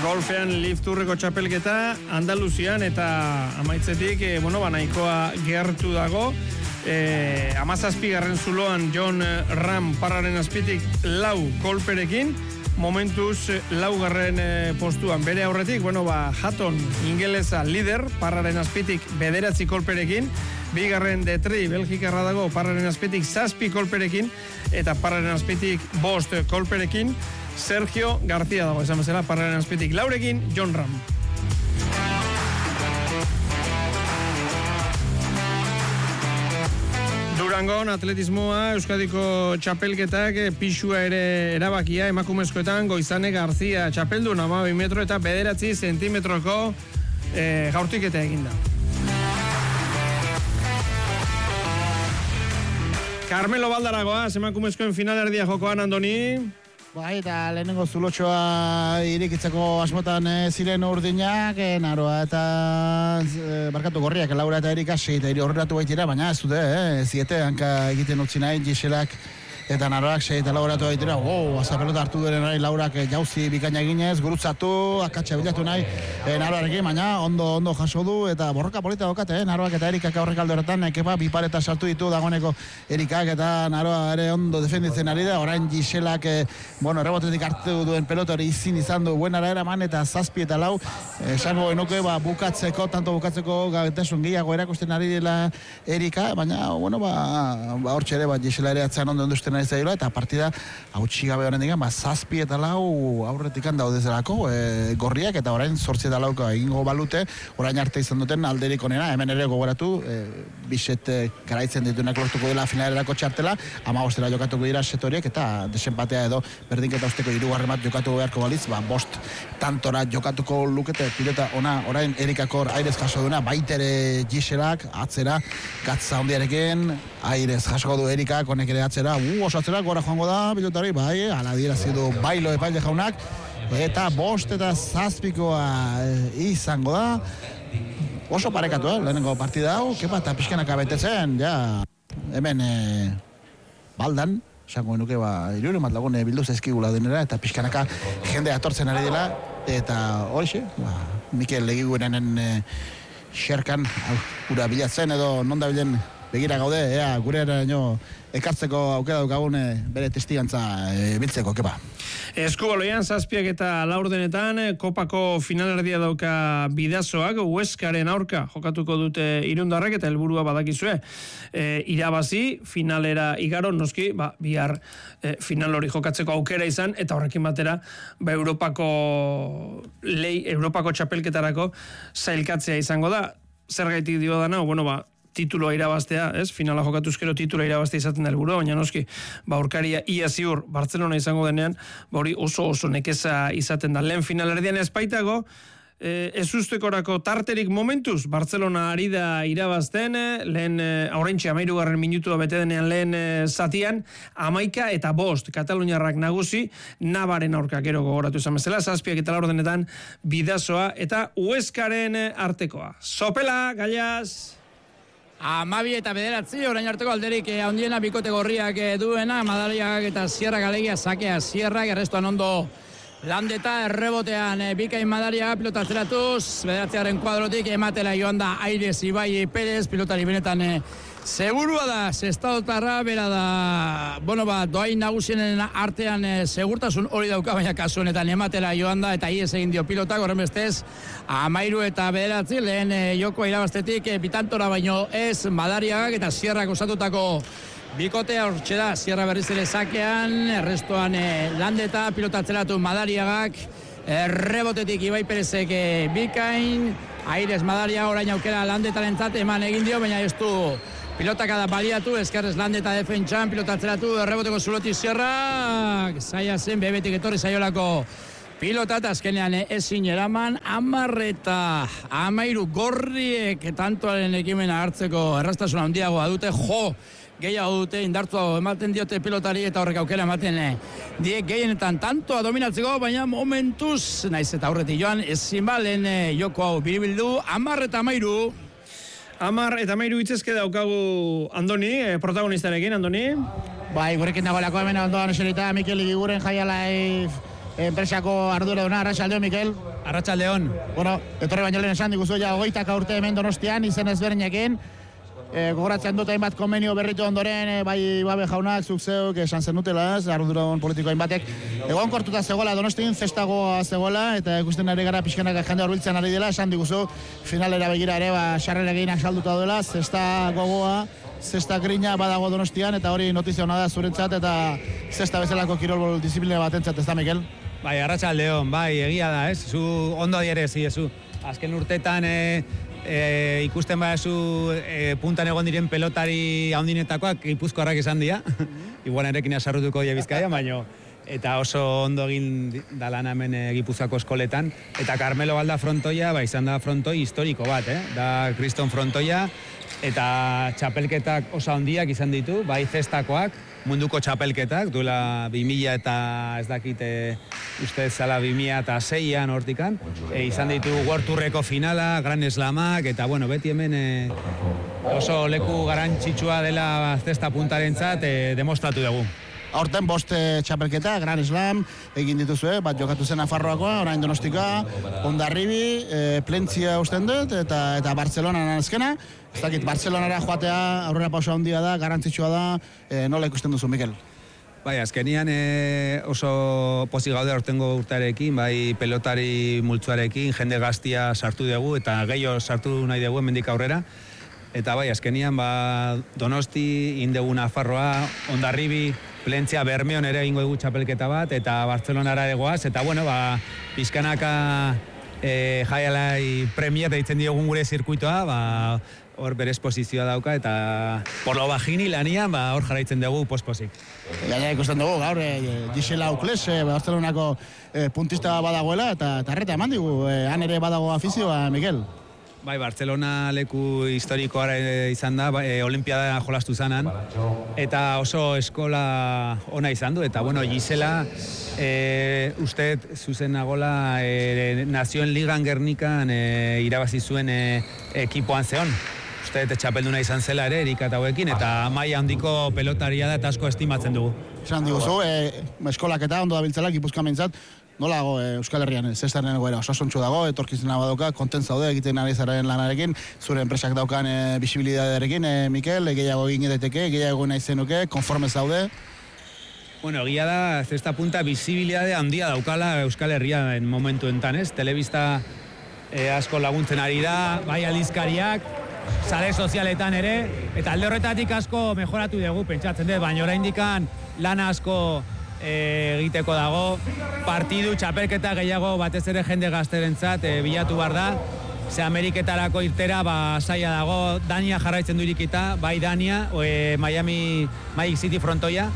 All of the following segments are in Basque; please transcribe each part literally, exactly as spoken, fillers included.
golfean lifturreko txapelketa Andaluzian eta amaitzetik, e, bueno, ba, nahikoa gertu dago. E, amazazpi garren zuloan John Ram parraren azpitik lau kolperekin, momentuz laugarren e, postuan. Bere aurretik, bueno, ba, Hatton ingelesa lider, parraren azpitik bederatzi kolperekin, bigarren Detri Belgikarra dago parraren azpitik zazpi kolperekin, eta parraren azpitik bost kolperekin Sergio García dago, esan bezala, parraren azpitik laurekin John Ram. Durangon atletismoa, Euskadiko txapelketak pixua ere erabakia emakumezkoetan, Goizane Garzia txapeldun hamabi metro eta bederatzi zentimetroko e, jaurtiketa eginda. Carmelo Baldaragoa, emakumezkoen finalerdia jokoan, Andoni. Bai, eta lehenengo zulotxoa irikitzeko asmotan e, ziren urdinak, e, naroa eta e, barkatu gorriak, Laura eta Erika sei eta horrelatu baitira, baina ez dute, eh, ziete, hanka egiten utzi nahi, Giselak eta naroak sei eta lauratu baitira, wow, azapelota hartu dure nahi, Laurak e, jauzi bikaina eginez, gurutzatu, akatsa bilatu nahi, e, naroarekin, baina ondo ondo jaso du, eta borroka polita dokate, eh, naroak eta Erikak aurrek aldoretan, ekepa bipareta sartu ditu dagoeneko Erikak eta naroa ere ondo defenditzen ari da, orain Giselak, e, bueno, rebotetik hartu duen pelota hori izin izan du buenara eraman, eta zazpi eta lau, esango genuke, ba, bukatzeko, tanto bukatzeko gabetasun gehiago erakusten ari dela Erika, baina, bueno, ba, ba hortxe ere, ba, Gisela ere atzean ondo ondusten ari zaila, eta partida hautsi gabe horren digan, ba, zazpi eta lau aurretik daude zelako, e, gorriak, eta orain zortzi eta lauko egingo balute, orain arte izan duten alderik onena, hemen ere gogoratu, e, biset e, garaitzen ditunak lortuko dela finalerako txartela, amagostera jokatuko dira setoriek, eta desenpatea edo berdinketa usteko hirugarren bat jokatu beharko baliz, ba, bost tantora jokatuko lukete pilota ona, orain Erikakor airez jaso duna, baitere Giselak, atzera, gatza hondiarekin, airez jaso du Erikak, honek ere atzera, uh, oso atzera, gora joango da, pilotari, bai, ala dirazi du bailo epaile jaunak, eta bost eta zazpikoa izango da, oso parekatu, eh, lehenengo partida hau, kepa, eta pixkanaka betetzen, ja, hemen, e, baldan, esango nuke, ba, iruren bat lagune bildu zaizkigula denera, eta pixkanaka jende atortzen ari dela, eta horixe, ba, Mikel Legiguerenen e, xerkan, gura bilatzen edo non da bilen begira gaude, ea, gure eraino ekartzeko aukera daukagun bere testigantza e, biltzeko, kepa. Eskubaloian, zazpiak eta laurdenetan, kopako finalerdia dauka Bidasoak, Hueskaren aurka jokatuko dute irundarrek, eta helburua badakizue. E, irabazi, finalera igaro, noski, ba, bihar e, final hori jokatzeko aukera izan, eta horrekin batera, ba, Europako lei, Europako txapelketarako zailkatzea izango da. Zergaitik dio dana, bueno, ba, tituloa irabaztea, ez? Finala jokatuzkero tituloa irabaztea izaten da helburua, baina noski, ba, aurkaria ia ziur Bartzelona izango denean, ba, hori oso oso nekeza izaten da. Lehen finalerdian espaitago, e, ez ustekorako tarterik momentuz, Bartzelona ari da irabazten, lehen e, aurrentxe amairugarren minutua bete denean lehen e, zatian, amaika eta bost, Kataluniarrak nagusi, Nabaren aurka gero gogoratu izan bezala, zazpiak eta laurdenetan Bidasoa eta Hueskaren artekoa. Sopela, Gaiaz! Amabi eta bederatzi, orain arteko alderik eh, handiena bikote gorriak eh, duena, Madariagak eta Sierra Galegia sakea Sierrak, errestuan ondo landeta, errebotean eh, bikain Madariaga pilota zeratuz, bederatziaren kuadrotik ematela joan da Aires Ibai Perez, pilotari benetan eh, segurua da, zestadotarra, bera da, bueno, ba, doain nagusienen artean e, segurtasun hori dauka, baina kasu honetan ematela joan da, eta ies egin dio pilotak, horren bestez, amairu eta bederatzi, lehen e, jokoa irabaztetik, e, bitantora baino ez, Madariagak eta Sierrak osatutako bikotea hortxe da, Sierra berriz ere sakean, errestuan e, landeta, pilotatzelatu Madariagak, errebotetik Ibai Perezek e, bikain, Aires Madariaga orain aukera landetarentzat eman egin dio, baina ez du pilotaka da baliatu, eskerrez landeta defentsan, pilotatzeratu, erreboteko zuloti Sierra, zaila zen, bebetik etorri zaiolako pilota, eta azkenean ezin eraman, amarreta, amairu gorriek, tantoaren ekimena hartzeko erraztasuna handiagoa dute, jo, gehiago dute, indartua ematen diote pilotari, eta horrek aukera ematen die gehienetan tantoa dominatzeko, baina momentuz, naiz eta aurretik joan, ezin balen joko hau biribildu, amarreta amairu, Amar eta mairu itzezke daukagu Andoni, eh, protagonistarekin, Andoni. Bai, gurekin dagoelako hemen ondoan eserita Mikel Igiguren jaialai enpresako arduraduna, arratsaldeo, Mikel. Arratsaldeon. Bueno, etorri baino lehen esan diguzu ja hogeitaka urte hemen Donostian izen ezberdinekin. E, gogoratzen dut hainbat konbenio berritu ondoren, e, bai Babe jaunak, zuk zeuk, esan zen dutela, ez, arduradun politiko hainbatek. Egon kortuta zegoela, Donostin zestagoa zegoela, eta ikusten ari gara pixkanak jende horbiltzen ari dela, esan diguzu, finalera begira ere, ba, sarrera gehinak salduta dela, zesta gogoa, zesta grina badago Donostian, eta hori notizia hona da zurentzat, eta zesta bezalako kirol disiplina batentzat, ez da, Mikel? Bai, arratsaldeon, bai, egia da, ez, zu ondo adierezi, ezu. Azken urtetan, e, e, ikusten badezu e, puntan egon diren pelotari haundinetakoak Gipuzkoarrak izan dira. Igual erekin asarrutuko die Bizkaia, baino eta oso ondo egin da lan hemen e, Gipuzkoako eskoletan. Eta Carmelo Balda frontoia, ba, izan da frontoi historiko bat, eh? Da Kriston frontoia, eta txapelketak oso handiak izan ditu, bai zestakoak, munduko txapelketak, duela bi mila eta ez dakite uste zala bi mila eta seian hortikan, e, izan ditu World Tourreko finala, Grand Slamak, eta bueno, beti hemen e, oso leku garantzitsua dela zesta puntarentzat e, demostratu dugu. Aurten bost txapelketa, Grand Slam, egin dituzue, bat jokatu zen Nafarroakoa, orain Donostika, Hondarribi, e, Plentzia usten dut, eta, eta Bartzelonan azkena. Ez dakit, Bartzelonara joatea aurrera pausa handia da, garantzitsua da, e, nola ikusten duzu, Mikel? Bai, azkenian e, oso pozik gaude aurtengo urtearekin, bai pelotari multzuarekin, jende gaztia sartu dugu, eta gehiago sartu nahi dugu hemendik aurrera. Eta bai, azkenian, ba, Donosti, indegu Nafarroa, Hondarribi, Plentzia, Bermeon ere egingo dugu txapelketa bat, eta Bartzelonara egoaz, eta bueno, ba, pizkanaka e, jaialai premia deitzen diogun gure zirkuitoa, ba, hor bere esposizioa dauka, eta por lo bajini lanian, ba, hor jarraitzen dugu pospozik. Gaina ikusten dugu, gaur, e, Gisela Ukles, e, Bartzelonako e, puntista badagoela, eta tarreta eman digu, e, han ere badago afizioa, Mikel. Bai, Bartzelona leku historikoa izan da, e, olimpiada jolastu zanan, eta oso eskola ona izan du, eta bueno, Gisela, e, uste zuzen nagola e, Nazioen Ligan Gernikan e, irabazi zuen e, ekipoan zehon. Uste txapelduna izan zela ere, Erika eta hauekin, eta maila handiko pelotaria da eta asko estimatzen dugu. Esan diguzu, e, eskolak eta ondo dabiltzela, Gipuzkoa mentzat, nola dago e, Euskal Herrian, zestaren egoera, osasontxu dago, etorkizena badoka, kontent zaude egiten ari zararen lanarekin, zure enpresak daukan e, bisibilidadearekin, e, Mikel, e, gehiago egin daiteke, gehiago nahi zenuke, konforme zaude? Bueno, egia da, zesta punta bisibilidade handia daukala Euskal Herrian momentu enten, ez? Telebista e, asko laguntzen ari da, bai aldizkariak, sare sozialetan ere, eta alde horretatik asko mejoratu dugu, pentsatzen dut, baina oraindikan lana asko E, egiteko dago, partidu, txapelketa gehiago batez ere jende gazterentzat e, bilatu behar da, ze Ameriketarako irtera ba, saia dago, Dania jarraitzen du irikita, bai Dania, e, Miami, Magic City frontoia,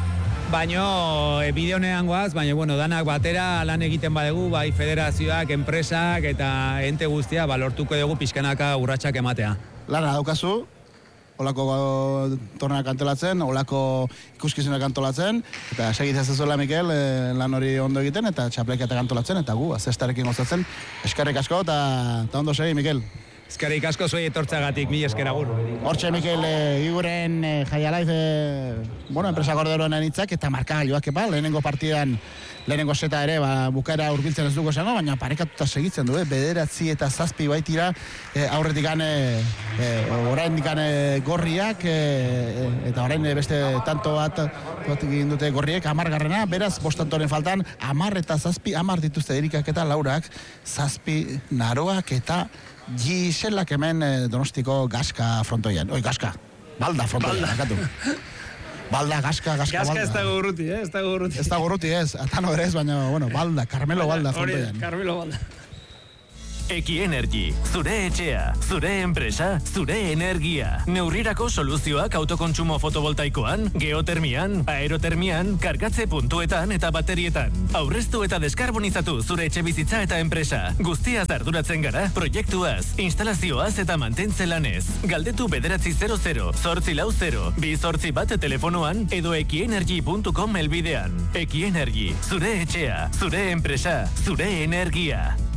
baino e, bideonean goaz, baina bueno, danak batera lan egiten badegu, bai federazioak, enpresak eta ente guztia, ba, lortuko dugu pixkanaka urratsak ematea. Lana daukazu, olako torneak antolatzen, olako ikuskizunak antolatzen, eta segitzen zezuela, Mikel, e, lan hori ondo egiten, eta txapleketak antolatzen, eta gu, zestarekin gozatzen. Eskerrik asko, eta ondo segi, Mikel. Eskerrik asko zuei etortzagatik, mila esker agur. Hortxe, Mikel, e, iguren e, jaialaiz, e, bueno, enpresa gorderoen hitzak, eta markagailuak, epa, lehenengo partidan, lehenengo seta ere, ba, bukaera urbiltzen ez dugu esango, baina parekatuta segitzen du, eh? Bederatzi eta zazpi baitira e, aurretik e, e, orain dikan e, gorriak, e, eta orain e, beste tanto bat, bat egin dute gorriek, amargarrena, beraz, bostantoren faltan, amar eta zazpi, amar dituzte Erikak eta Laurak, zazpi naroak eta Giselak hemen e, Donostiko Gaska frontoian, oi, Gaska, Balda frontoian, akatu. Balda, gaska, gaska, gaska balda. ez dago urruti, eh? Ez dago urruti. Ez dago urruti, ez. Atano ere ez, baina, bueno, Balda, Carmelo Balda frontoian. Carmelo Balda. Eki Energy, zure etxea, zure enpresa, zure energia. Neurrirako soluzioak autokontsumo fotovoltaikoan, geotermian, aerotermian, kargatze puntuetan eta baterietan. Aurreztu eta deskarbonizatu zure etxe bizitza eta enpresa. Guztiaz arduratzen gara, proiektuaz, instalazioaz eta mantentze lanez. Galdetu bederatzi zero zero, zortzi lau zero, bi zortzi bat telefonoan edo ekienergy puntu com elbidean. Eki Energy, zure etxea, zure enpresa, zure energia.